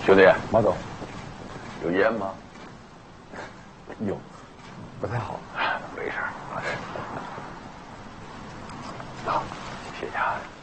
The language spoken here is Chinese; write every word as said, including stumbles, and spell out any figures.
兄弟， 马总， 有烟吗？ 有，不太好。 没事，好，谢谢啊。